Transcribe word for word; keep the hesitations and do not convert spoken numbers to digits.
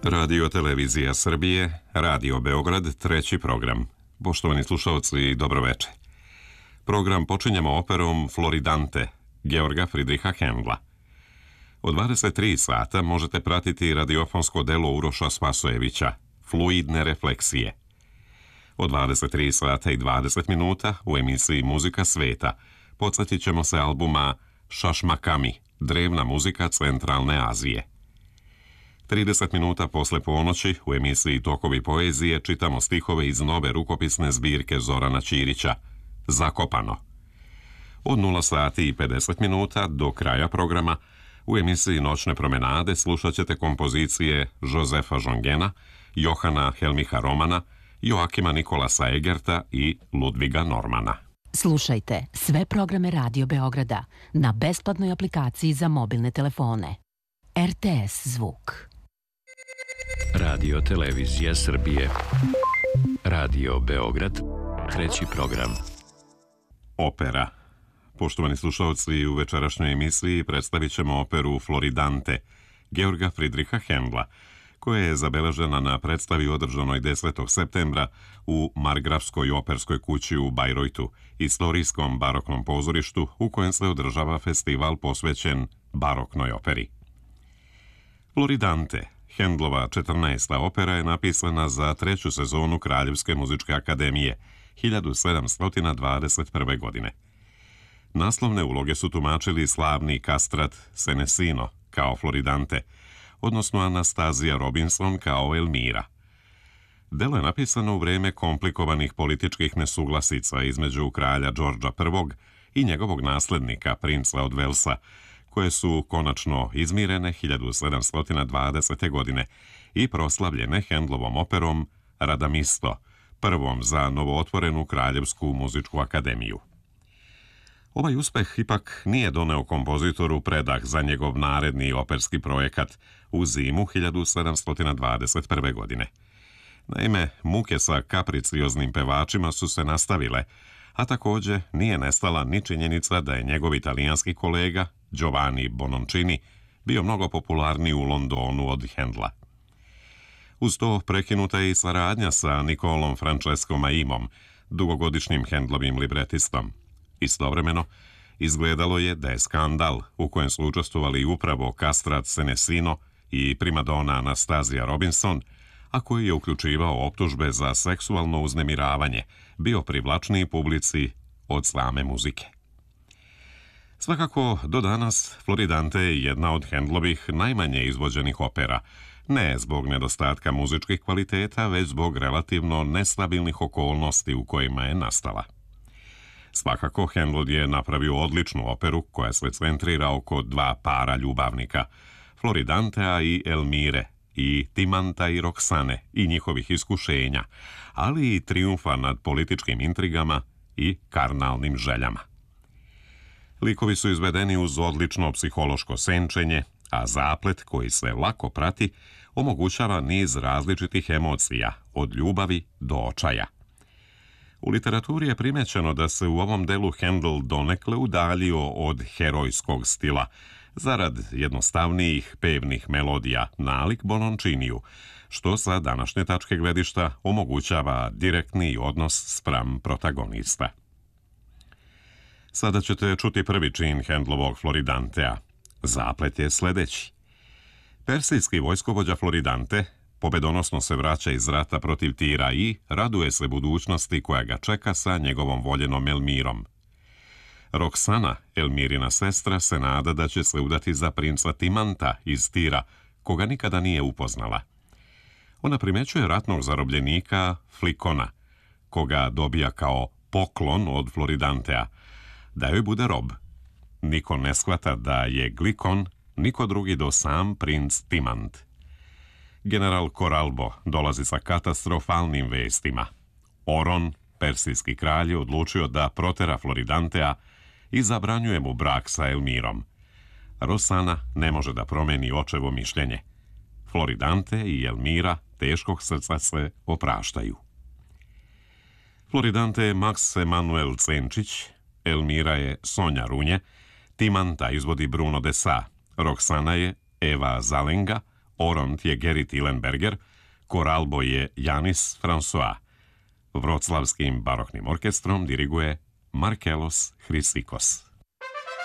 Radio Televizija Srbije, Radio Beograd, treći program. Poštovani slušalci, dobroveče. Program počinjemo operom Floridante, Georga Friedricha Händla. Od dvadeset tri sata možete pratiti radiofonsko delo Uroša Spasojevića, Fluidne refleksije. Od dvadeset tri sata i dvadeset minuta u emisiji Muzika sveta podsjetit ćemo se albuma Šašmakami, drevna muzika Centralne Azije. trideset minuta posle ponoći u emisiji Tokovi poezije čitamo stihove iz nove rukopisne zbirke Zorana Ćirića, Zakopano. Od nula sati i pedeset minuta do kraja programa u emisiji Noćne promenade slušat ćete kompozicije Josefa Žongena, Johana Helmiha Romana, Joakima Nikolasa Egerta i Ludviga Normana. Slušajte sve programe Radio Beograda na besplatnoj aplikaciji za mobilne telefone. R T S zvuk. Radio Televizija Srbije. Radio Beograd, treći program. Opera. Poštovani slušalci, u večerašnjoj emisiji predstavit ćemo operu Floridante, Georga Friedricha Händla, koja je zabeležena na predstavi održanoj desetog septembra u Margrafskoj operskoj kući u Bajrojtu, istorijskom baroknom pozorištu u kojem se održava festival posvećen baroknoj operi. Floridante, Händlova četrnaesta opera, je napisana za treću sezonu Kraljevske muzičke akademije hiljadu sedamsto dvadeset prve. godine. Naslovne uloge su tumačili slavni kastrat Senesino kao Floridante, odnosno Anastazija Robinson kao Elmira. Delo je napisano u vreme komplikovanih političkih nesuglasica između kralja Đorđa prvog. i njegovog naslednika, princa od Velsa, koje su konačno izmirene hiljadu sedamsto dvadesete. godine i proslavljene Händlovom operom Radamisto, prvom za novootvorenu Kraljevsku muzičku akademiju. Ovaj uspeh ipak nije doneo kompozitoru predah za njegov naredni operski projekat u zimu hiljadu sedamsto dvadeset prve. godine. Naime, muke sa kapricioznim pevačima su se nastavile, a također nije nestala ni činjenica da je njegov italijanski kolega Giovanni Bononcini bio mnogo popularniji u Londonu od Händla. Uz to prekinuta je i saradnja sa Nicolom Francescom Maimom, dugogodišnjim Händlovim libretistom. Istovremeno, izgledalo je da je skandal u kojem su učestvovali upravo kastrat Senesino i primadona Anastazija Robinson, a koji je uključivao optužbe za seksualno uznemiravanje, bio privlačniji publici od same muzike. Svakako, do danas Floridante je jedna od Händlovih najmanje izvođenih opera, ne zbog nedostatka muzičkih kvaliteta, već zbog relativno nestabilnih okolnosti u kojima je nastala. Svakako, Händl je napravio odličnu operu koja se centrira oko dva para ljubavnika, Floridantea i Elmire, i Timanta i Roksane i njihovih iskušenja, ali i trijumfa nad političkim intrigama i karnalnim željama. Likovi su izvedeni uz odlično psihološko senčenje, a zaplet koji se lako prati omogućava niz različitih emocija, od ljubavi do očaja. U literaturi je primećeno da se u ovom delu Händl donekle udaljio od herojskog stila, zarad jednostavnijih pevnih melodija nalik Bononciniju, što sa današnje tačke gledišta omogućava direktni odnos spram protagonista. Sada ćete čuti prvi čin Händlovog Floridantea. Zaplet je sledeći. Persijski vojskovođa Floridante pobedonosno se vraća iz rata protiv Tira i raduje se budućnosti koja ga čeka sa njegovom voljenom Elmirom. Roksana, Elmirina sestra, se nada da će se udati za princa Timanta iz Tira, koga nikada nije upoznala. Ona primećuje ratnog zarobljenika Flikona, koga dobija kao poklon od Floridantea, da joj bude rob. Niko ne shvata da je Glikon niko drugi do sam princ Timant. General Koralbo dolazi sa katastrofalnim vestima. Oron, persijski kralj, je odlučio da protera Floridantea i zabranjuje mu brak sa Elmirom. Rosana ne može da promeni očevo mišljenje. Floridante i Elmira teškog srca se opraštaju. Floridante je Max Emanuel Cenčić, Elmira je Sonja Runje, Timanta izvodi Bruno Desa, Roksana je Eva Zalenga, oront je Gary Tillenberger, koralboj je Janis François. Vroclavskim baroknim orkestrom diriguje Markelos Hristikos.